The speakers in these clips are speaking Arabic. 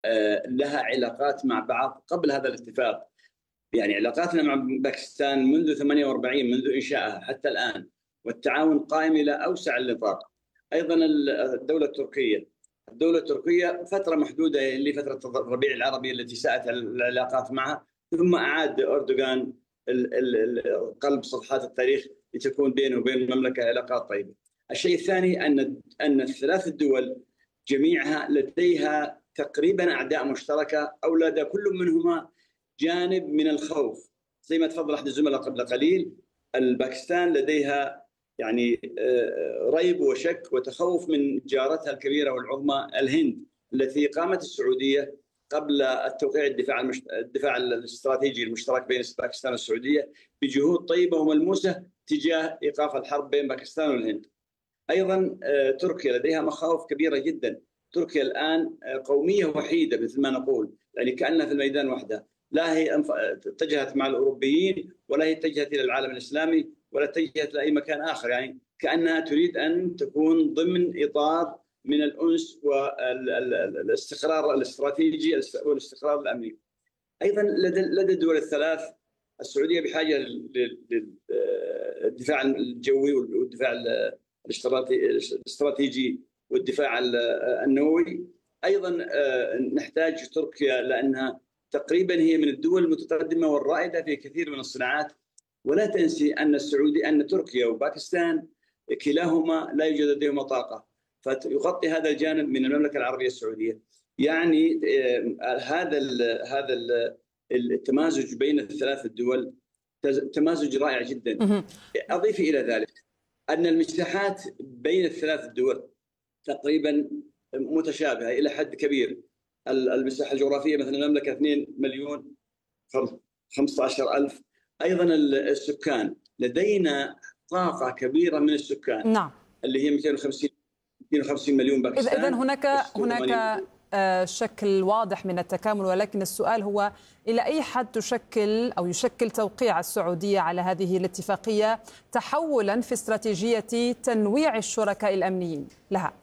لها علاقات مع بعض قبل هذا الاتفاق. يعني علاقاتنا مع باكستان منذ 48 منذ إنشائها حتى الآن، والتعاون قائم إلى أوسع النطاق. أيضا الدولة التركية فترة محدودة لفترة الربيع العربي التي ساءت العلاقات معها، ثم أعاد أردوغان قلب صفحات التاريخ لتكون بينه وبين المملكة علاقات طيبة. الشيء الثاني أن الثلاث الدول جميعها لديها تقريبا أعداء مشتركة، أو لدى كل منهما جانب من الخوف. زي ما تفضل أحد الزملاء قبل قليل، الباكستان لديها يعني ريب وشك وتخوف من جارتها الكبيرة والعظمى الهند، التي قامت السعودية قبل التوقيع الدفاع الاستراتيجي المشترك بين باكستان والسعودية بجهود طيبة وملموسة تجاه إيقاف الحرب بين باكستان والهند. أيضا تركيا لديها مخاوف كبيرة جدا. تركيا الآن قومية وحيدة مثل ما نقول، يعني كأنها في الميدان وحدها، لا هي اتجهت مع الأوروبيين ولا هي اتجهت إلى العالم الإسلامي ولا اتجهت لأي مكان آخر، يعني كأنها تريد أن تكون ضمن إطار من الأنس والاستقرار الاستراتيجي والاستقرار الأمني. أيضا لدى الدول الثلاث، السعودية بحاجة للدفاع الجوي والدفاع الاستراتيجي والدفاع النووي. أيضا نحتاج تركيا لأنها تقريبا هي من الدول المتقدمة والرائدة في كثير من الصناعات. ولا تنسي أن تركيا وباكستان كلاهما لا يوجد لديهما طاقة، فيغطي هذا الجانب من المملكة العربية السعودية. يعني هذا التمازج بين الثلاث الدول تمازج رائع جدا. أضيف إلى ذلك أن المساحات بين الثلاث الدول تقريبا متشابهة إلى حد كبير. المساحة الجغرافية مثلا المملكة 2,015,000. أيضا السكان لدينا طاقة كبيرة من السكان. نعم. اللي هي 250 مليون باكستان. إذن هناك شكل واضح من التكامل، ولكن السؤال هو إلى أي حد يشكل توقيع السعودية على هذه الاتفاقية تحولا في استراتيجية تنويع الشركاء الأمنيين لها؟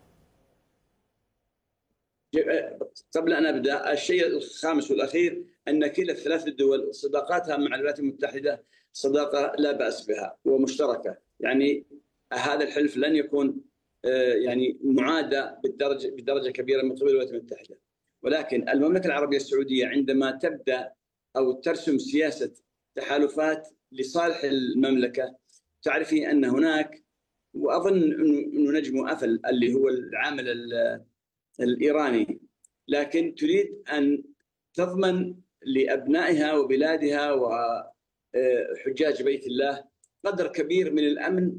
قبل أن أبدأ، الشيء الخامس والأخير أن كلا الثلاث الدول صداقاتها مع الولايات المتحدة صداقة لا بأس بها ومشتركة. يعني هذا الحلف لن يكون يعني معادة بدرجة كبيرة من قبل الولايات المتحدة، ولكن المملكة العربية السعودية عندما تبدأ أو ترسم سياسة تحالفات لصالح المملكة، تعرفي أن هناك، وأظن أنه نجم أفل اللي هو العامل الإيراني، لكن تريد أن تضمن لأبنائها وبلادها وحجاج بيت الله قدر كبير من الأمن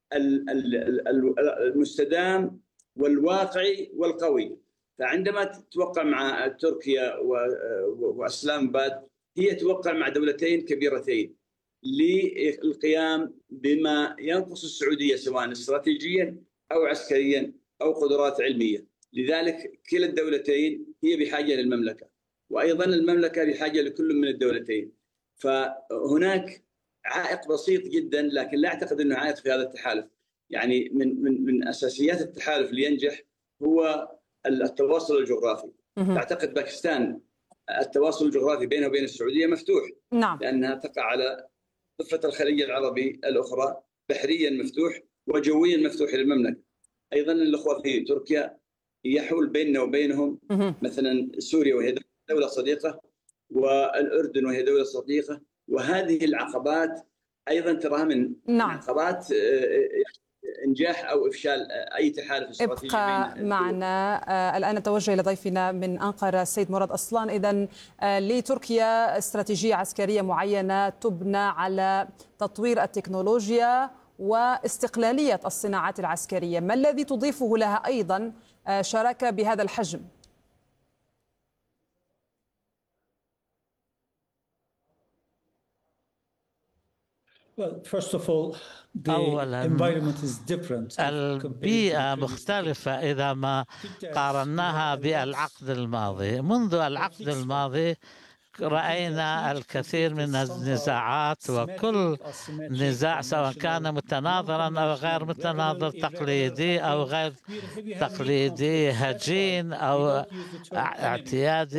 المستدام والواقعي والقوي. فعندما تتوقع مع تركيا وإسلام آباد، هي توقع مع دولتين كبيرتين للقيام بما ينقص السعودية سواء استراتيجيا أو عسكريا أو قدرات علمية. لذلك كلا الدولتين هي بحاجة للمملكة، وأيضا المملكة بحاجة لكل من الدولتين. فهناك عائق بسيط جدا، لكن لا أعتقد أنه عائق في هذا التحالف. يعني من أساسيات التحالف لينجح هو التواصل الجغرافي. تعتقد باكستان التواصل الجغرافي بينها وبين السعودية مفتوح. نعم. لأنها تقع على ضفة الخليج العربي الأخرى، بحريا مفتوح وجويا مفتوح للمملكة. أيضا الأخوة في تركيا يحول بيننا وبينهم مثلا سوريا وهي دولة صديقة، والأردن وهي دولة صديقة، وهذه العقبات أيضا تراها من عقبات إنجاح أو إفشال أي تحالف استراتيجي. ابقى معنا الآن نتوجه لضيفنا من أنقرة السيد مراد أصلان. إذن لتركيا استراتيجية عسكرية معينة تبنى على تطوير التكنولوجيا واستقلالية الصناعات العسكرية، ما الذي تضيفه لها أيضا شراكة بهذا الحجم؟ أولا البيئة مختلفة إذا ما قارناها بالعقد الماضي. منذ العقد الماضي رأينا الكثير من النزاعات، وكل نزاع سواء كان متناظرا أو غير متناظر، تقليدي أو غير تقليدي، هجين أو اعتيادي،